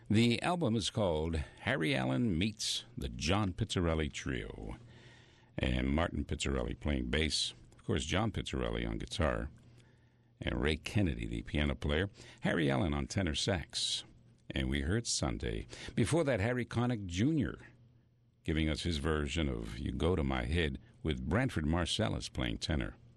The album is called Harry Allen Meets the John Pizzarelli Trio. And Martin Pizzarelli playing bass. Of course, John Pizzarelli on guitar. And Ray Kennedy, the piano player. Harry Allen on tenor sax. And we heard Sunday. Before that, Harry Connick Jr. giving us his version of You Go to My Head with Branford Marsalis playing tenor.